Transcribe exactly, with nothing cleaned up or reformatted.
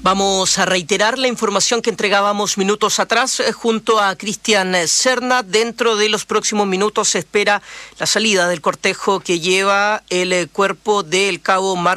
Vamos a reiterar la información que entregábamos minutos atrás eh, junto a Cristian Serna. Dentro de los próximos minutos se espera la salida del cortejo que lleva el eh, cuerpo del cabo Marcos